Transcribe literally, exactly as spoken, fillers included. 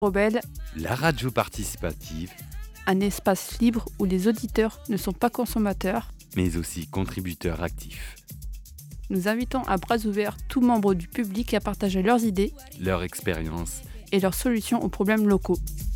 Rebelle, La radio participative, un espace libre où les auditeurs ne sont pas consommateurs. mais aussi contributeurs actifs. Nous invitons à bras ouverts tout membre du public à partager leurs idées Leur expérience et leurs solutions aux problèmes locaux.